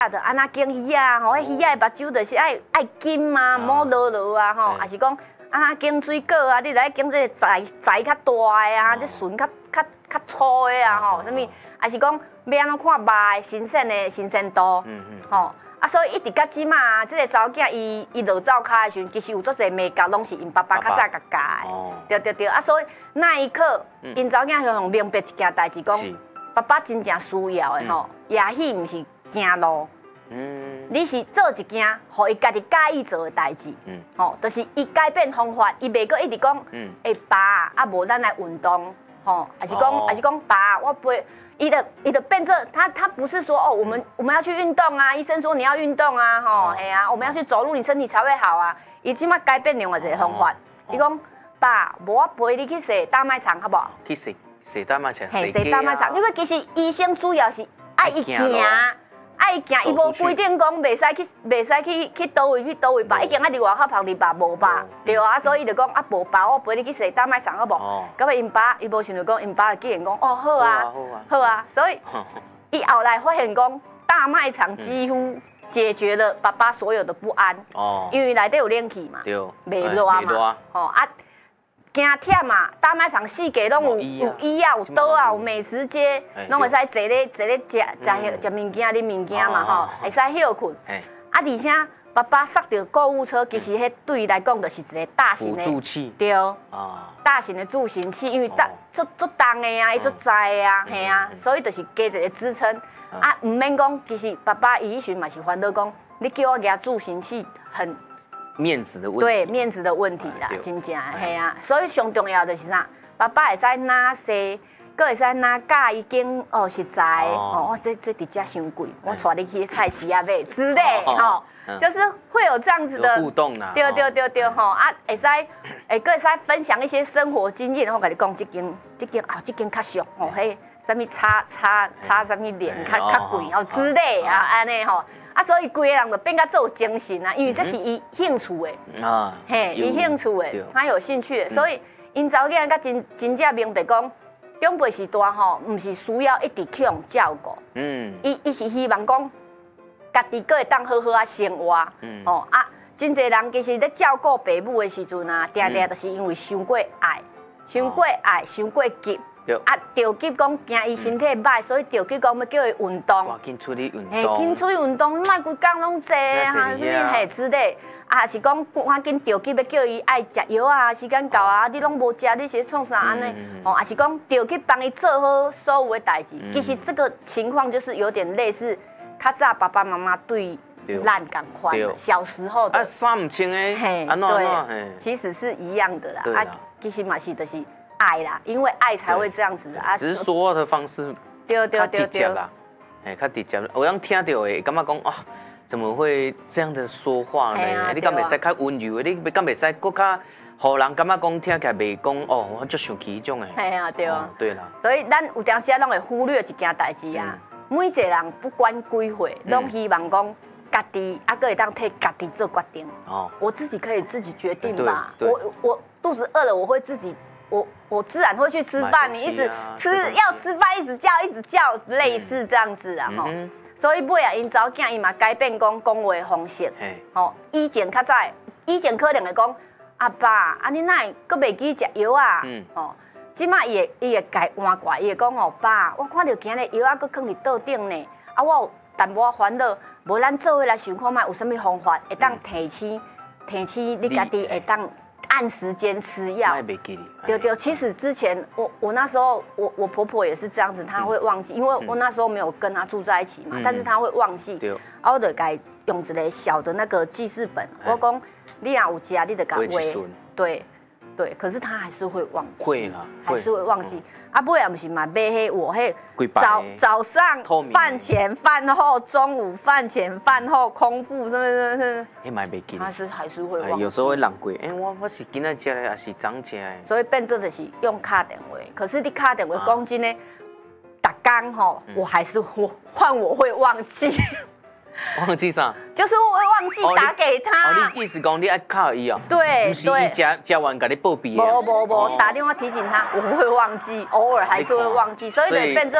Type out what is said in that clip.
就安那拣鱼啊，吼，迄鱼仔的目睭就是爱金嘛，摸落落啊，吼，也是讲安那拣水果啊，你来拣这个材较大的啊，这笋较粗的啊，吼，什么，也是讲要安怎看肉的新鲜度，吼。啊，所以一直到即马啊，这个查某囝伊落灶骹的时阵，其实有足侪美角拢是因爸爸较早甲教的，对。啊，所以那一刻，因查某囝向明白一件代志，讲爸爸真正需要的吼，也许毋是行路，你是做一件互伊家己介意做的代志，吼，就是伊改变方法，伊袂阁一直讲，爸，啊无咱来运动，吼，还是讲爸，我陪。伊的变这，他不是说哦，我们要去运动啊，医生说你要运动啊，吼，哎呀，我们要去走路，你身体才会好啊。伊起码改变另外一个方法，伊讲爸，无我陪你去洗大卖场，好不好？ 去洗大卖场， 洗大卖场，因为其实医生主要是爱伊行，伊无规定讲袂使去倒位吧，已经爱伫外口旁伫吧无吧，对啊，所以伊就讲啊无吧，我陪你去洗大卖场好无？到尾因爸伊无想着讲，因爸竟然讲哦好啊，所以伊后来发现讲大卖场几乎解决了爸爸所有的不安，因为内底有冷气嘛，袂热嘛，吼啊。惊忝嘛，大卖场四界拢有椅啊，有桌啊，有美食街，拢会使坐咧食物件、啉物件嘛吼，会使休困。啊，而且爸爸塞着购物车，其实迄对伊来讲就是一个大型的辅助器， 对，大型的助行器，因为足重的啊，伊足载的啊，嘿啊，所以就是加一个支撑。啊，唔免讲，其实爸爸伊迄时嘛是烦恼讲，你叫我举助行器很。 面子的问题， 对面子的问题啦，真正系啊，所以上重要就是啥，爸爸会使拿西，搁会使拿教已经实在哦，这直接伤贵，我带你去菜市啊买之类吼，就是会有这样子的互动啦， 对吼啊，会使搁会使分享一些生活经验，然后甲你讲这间较俗吼，迄什么擦什么脸较贵哦之类啊安尼吼。啊，所以规个人就变甲做精神啊，因为这是伊兴趣的啊，嘿，伊兴趣的，他有兴趣的，所以因查某囝甲真正明白讲，长辈时代吼，唔是需要一直去用照顾，伊是希望讲，家己个会当好好啊生活，哦啊，真侪人其实咧照顾爸母的时阵啊，定定就是因为伤过爱，伤过急。啊，着急讲惊伊身体歹，所以着急讲要叫伊运动。 赶紧出去运动。 嘿，紧出去运动，你莫规工拢坐啊，什么嘿之类。啊，是讲赶紧着急要叫伊爱食药啊，时间到啊，你拢无食，你是创啥安尼？哦，也是讲着急帮伊做好所有的代志。其实这个情况就是有点类似，较早爸爸妈妈对咱共款，小时候的。 啊，衫唔穿诶， 嘿，对，其实是一样的啦。啊，其实嘛是就是。爱啦，因为爱才会这样子啊。 只是说话的方式较直接啦，较直接。有人听到会感觉讲啊，怎么会这样的说话呢？你敢袂使较温柔的？你敢袂使搁较，互人感觉讲听起来袂讲哦，我足生气迄种诶。 系啊，对啊， 对啦。 所以咱有当时啊，拢会忽略一件代志啊。每一个人不管几岁，拢希望讲家己啊，搁会当替家己做决定。哦，我自己可以自己决定吧。我肚子饿了，我会自己。我自然会去吃饭，你一直要吃饭，一直叫，类似这样子啊吼。所以尾啊，因查某囝伊嘛改变讲话方式，吼。以前较早，以前可能会讲阿爸，啊你哪会阁袂记食药啊？吼，即马伊会改换过，伊会讲哦爸，我看到今日药啊阁放伫桌顶呢，啊我有淡薄烦恼，无咱做伙来想看卖有啥物方法会当提醒你家己会当。按时间吃药，对，其实之前我那时候我婆婆也是这样子，她会忘记，因为我那时候没有跟她住在一起嘛，但是她会忘记，我就该用一个小的那个记事本，我讲你若有食，你就甲画，对，可是她还是会忘记，会啦，还是会忘记。啊，尾也不是嘛，买迄我迄早上饭前饭后，中午饭前饭后空腹，什么， 迄买袂记， 还是会忘记。 有时候会浪过，我是今仔食的，还是昨食的。 所以变做就是用卡电话，可是你卡电话讲真的，逐工吼，我还是我会忘记。 忘记啥？ 就是我会忘记打给他。 你意思讲你爱靠伊啊？ 对， 不是伊食完给你报备的。 无，打电话提醒他，我会忘记，偶尔还是会忘记，所以就变成。